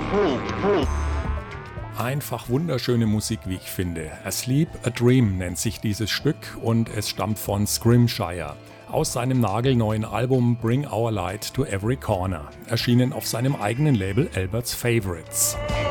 Einfach wunderschöne Musik, wie ich finde. Asleep, a Dream nennt sich dieses Stück und es stammt von Scrimshire. Aus seinem nagelneuen Album Bring Our Light to Every Corner, erschienen auf seinem eigenen Label Albert's Favorites.